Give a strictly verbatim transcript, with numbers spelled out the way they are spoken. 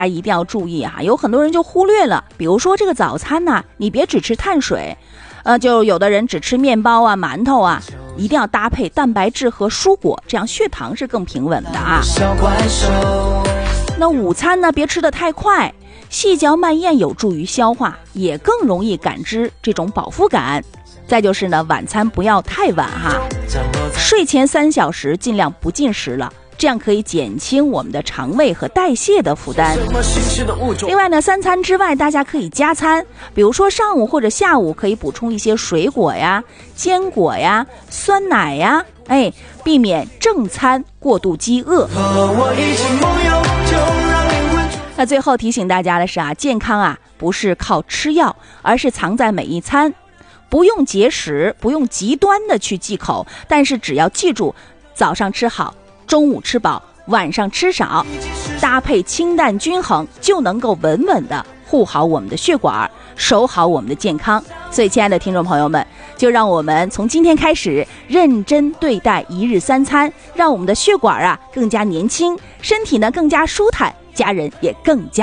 一定要注意啊，有很多人就忽略了，比如说这个早餐呢、啊，你别只吃碳水，呃，就有的人只吃面包啊、馒头啊，一定要搭配蛋白质和蔬果，这样血糖是更平稳的啊。那午餐呢，别吃得太快，细嚼慢咽有助于消化，也更容易感知这种饱腹感。再就是呢，晚餐不要太晚哈，睡前三小时尽量不进食了，这样可以减轻我们的肠胃和代谢的负担。另外呢，三餐之外大家可以加餐，比如说上午或者下午可以补充一些水果呀、坚果呀、酸奶呀，哎，避免正餐过度饥饿。那最后提醒大家的是啊，健康啊不是靠吃药，而是藏在每一餐。不用节食，不用极端的去忌口，但是只要记住，早上吃好，中午吃饱，晚上吃少，搭配清淡均衡，就能够稳稳的护好我们的血管，守好我们的健康。所以亲爱的听众朋友们，就让我们从今天开始认真对待一日三餐，让我们的血管啊更加年轻，身体呢更加舒坦，家人也更加